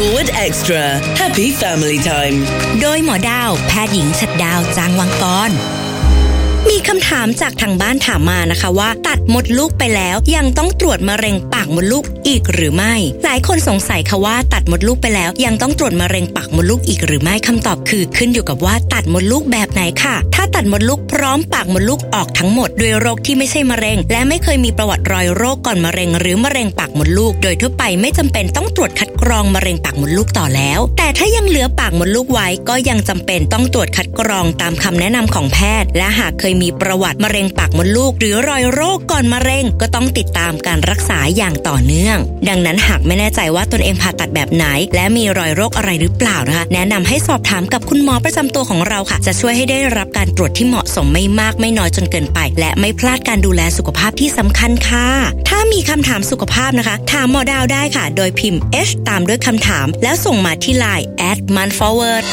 Forward Extra Happy Family Time โดยหมอดาวแพทย์หญิงฉัตรดาวจางวังกรมีคำถามจากทางบ้านถามมานะคะว่าตัดมดลูกไปแล้วยังต้องตรวจมะเร็งปากมดลูกอีกหรือไม่หลายคนสงสัยค่ะว่าตัดมดลูกไปแล้วยังต้องตรวจมะเร็งปากมดลูกอีกหรือไม่คำตอบคือขึ้นอยู่กับว่าตัดมดลูกแบบไหนค่ะถ้าตัดมดลูกพร้อมปากมดลูกออกทั้งหมดด้วยโรคที่ไม่ใช่มะเร็งและไม่เคยมีประวัติรอยโรคก่อนมะเร็งหรือมะเร็งปากมดลูกโดยทั่วไปไม่จำเป็นต้องตรวจคัดกรองมะเร็งปากมดลูกต่อแล้วแต่ถ้ายังเหลือปากมดลูกไว้ก็ยังจำเป็นต้องตรวจคัดกรองตามคำแนะนำของแพทย์และหากเคยมีประวัติมะเร็งปากมดลูกหรือรอยโรคก่อนมะเร็งก็ต้องติดตามการรักษาอย่างต่อเนื่องดังนั้นหากไม่แน่ใจว่าตนเองผ่าตัดแบบไหนและมีรอยโรคอะไรหรือเปล่านะคะแนะนำให้สอบถามกับคุณหมอประจำตัวของเราค่ะจะช่วยให้ได้รับการตรวจที่เหมาะสมไม่มากไม่น้อยจนเกินไปและไม่พลาดการดูแลสุขภาพที่สำคัญค่ะถ้ามีคำถามสุขภาพนะคะถามหมอดาวได้ค่ะโดยพิมพ์ H ตามด้วยคำถามแล้วส่งมาที่ LINE @monthforward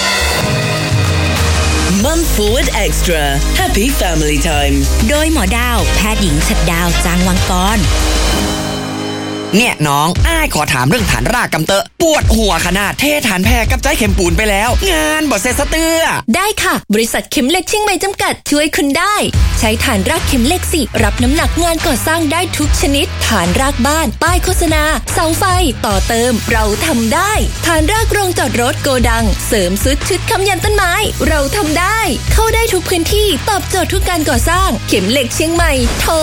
Mum Forward Extra Happy Family Time โดยหมอดาวแพทย์หญิงฉัตรดาวจางวังกรเนี่ยน้องอ้ายขอถามเรื่องฐานรากกำเตอะปวดหัวขนาดเทฐานแพรกับใจเข็มปูนไปแล้วงานบ่เสร็จสะเตือได้ค่ะบริษัทเข็มเหล็กเชียงใหม่จำกัดช่วยคุณได้ใช้ฐานรากเข็มเหล็กสิรับน้ำหนักงานก่อสร้างได้ทุกชนิดฐานรากบ้านป้ายโฆษณาเสาไฟต่อเติมเราทำได้ฐานรากโรงจอดรถโกดังเสริมซุดชุดค้ำยันต้นไม้เราทำได้เข้าได้ทุกพื้นที่ตอบโจทย์ทุกการก่อสร้างเข็มเหล็กเชียงใหม่โทร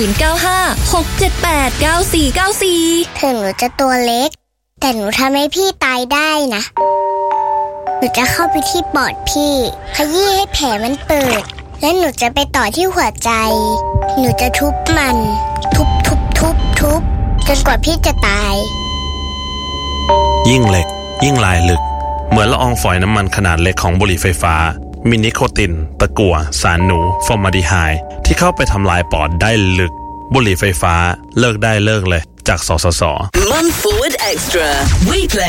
0956789494 ถึงหนูจะตัวเล็กแต่หนูทำให้พี่ตายได้นะหนูจะเข้าไปที่ปอดพี่ขยี้ให้แผลมันเปิดและหนูจะไปต่อที่หัวใจหนูจะทุบมันทุบจนกว่าพี่จะตายยิ่งเล็กยิ่งลายลึกเหมือนละอองฝอยน้ำมันขนาดเล็กของบุหรี่ไฟฟ้ามีนิโคตินตะกั่วสารหนูฟอร์มาลดีไฮด์ที่เข้าไปทำลายปอดได้ลึกบุหรี่ไฟฟ้าเลิกได้เลิกเลยจากสสส. Mum Forward Extra We Play